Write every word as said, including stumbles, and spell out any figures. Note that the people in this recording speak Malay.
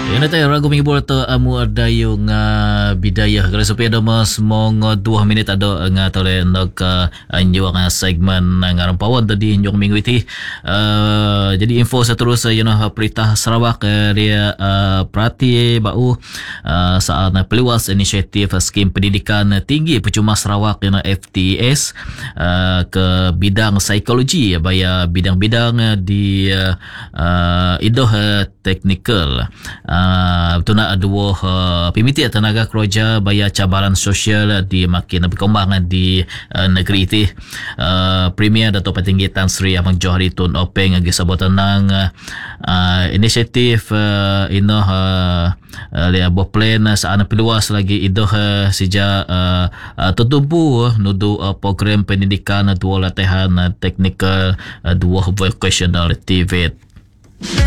Yang nanti ragu minggu tu amu ada yung uh, bidayah kalau supaya ada mas mong dua minit ada nga tole nak anjo nga segmen nga rampawan tadi injong minggu iti uh, jadi info seterusnya you know Peritah Sarawak uh, dia uh, perhati bau uh, saat uh, peluas inisiatif skim pendidikan tinggi percuma Sarawak you know F T S uh, ke bidang psikologi baya bidang-bidang di uh, uh, idoh uh, teknikal uh, betul nak dua uh, pimiti tenaga kerja baya cabaran sosial di makin berkembang di uh, negeri itu uh, Premier Dato' Petinggi Tan Sri Ahmad Johari Tun Openg agi sabutan nang uh, inisiatif uh, ino uh, uh, buah plan uh, saana peluas lagi idoh uh, sejak uh, uh, tertumpu uh, nudu uh, program pendidikan uh, dua latihan uh, teknikal uh, dua vocational activate